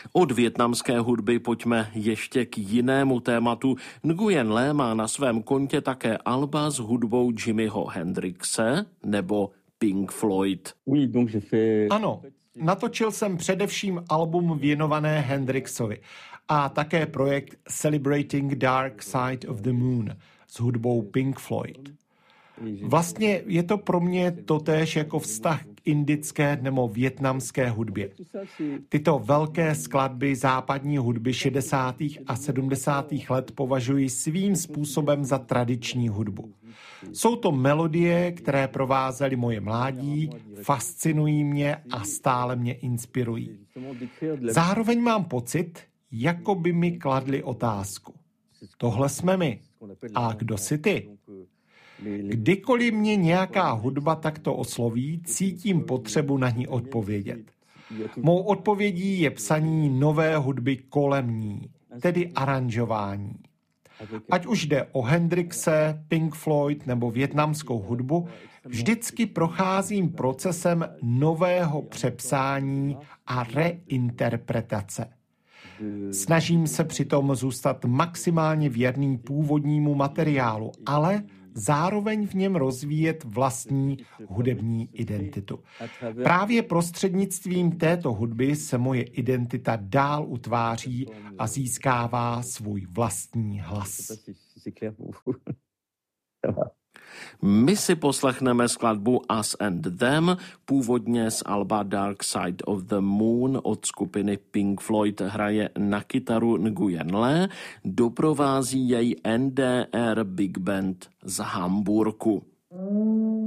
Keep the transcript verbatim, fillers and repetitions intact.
Od vietnamské hudby pojďme ještě k jinému tématu. Nguyen Le má na svém kontě také alba s hudbou Jimiho Hendrixe nebo Pink Floyd. Ano, natočil jsem především album věnované Hendrixovi a také projekt Celebrating Dark Side of the Moon s hudbou Pink Floyd. Vlastně je to pro mě totéž jako vztah k indické nebo vietnamské hudbě. Tyto velké skladby západní hudby šedesátých a sedmdesátých let považuji svým způsobem za tradiční hudbu. Jsou to melodie, které provázely moje mládí, fascinují mě a stále mě inspirují. Zároveň mám pocit, jako by mi kladli otázku. Tohle jsme my. A kdo jsi ty? Kdykoliv mě nějaká hudba takto osloví, cítím potřebu na ní odpovědět. Mou odpovědí je psaní nové hudby kolem ní, tedy aranžování. Ať už jde o Hendrixe, Pink Floyd nebo vietnamskou hudbu, vždycky procházím procesem nového přepsání a reinterpretace. Snažím se přitom zůstat maximálně věrný původnímu materiálu, ale zároveň v něm rozvíjet vlastní hudební identitu. Právě prostřednictvím této hudby se moje identita dál utváří a získává svůj vlastní hlas. My si poslechneme skladbu Us and Them, původně z alba Dark Side of the Moon od skupiny Pink Floyd. Hraje na kytaru Nguyen Le, doprovází jej N D R Big Band z Hamburku.